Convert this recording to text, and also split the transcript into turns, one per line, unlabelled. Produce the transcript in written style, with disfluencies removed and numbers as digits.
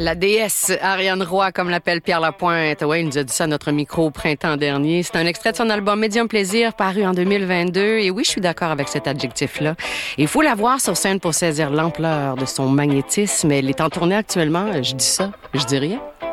La déesse Ariane Roy, comme l'appelle Pierre Lapointe. Ouais, il nous a dit ça à notre micro au printemps dernier. C'est un extrait de son album Médium Plaisir, paru en 2022. Et oui, je suis d'accord avec cet adjectif-là. Il faut la voir sur scène pour saisir l'ampleur de son magnétisme. Elle est en tournée actuellement. Je dis ça, je dis rien.